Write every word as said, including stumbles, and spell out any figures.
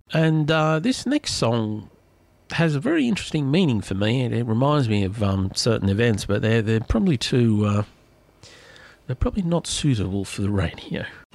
And uh, this next song has a very interesting meaning for me. It, it reminds me of um, certain events, but they're they're probably too uh, they're probably not suitable for the radio.